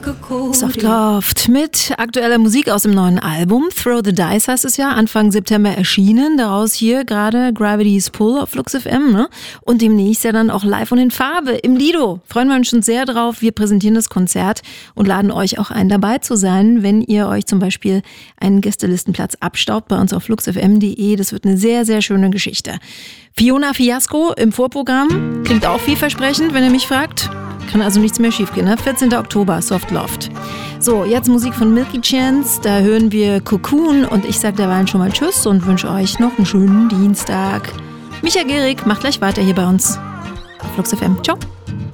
Softloft mit aktueller Musik aus dem neuen Album. Throw the Dice heißt es ja, Anfang September erschienen. Daraus hier gerade Gravity's Pull auf Flux FM. Ne? Und demnächst ja dann auch live und in Farbe im Lido. Freuen wir uns schon sehr drauf. Wir präsentieren das Konzert und laden euch auch ein, dabei zu sein, wenn ihr euch zum Beispiel einen Gästelistenplatz abstaubt bei uns auf fluxfm.de. Das wird eine sehr, sehr schöne Geschichte. Fiona Fiasco im Vorprogramm. Klingt auch vielversprechend, wenn ihr mich fragt. Kann also nichts mehr schiefgehen, ne? 14. Oktober, Softloft. So, jetzt Musik von Milky Chance. Da hören wir Cocoon und ich sage derweil schon mal Tschüss und wünsche euch noch einen schönen Dienstag. Micha Gehrig macht gleich weiter hier bei uns auf Flux FM. Ciao.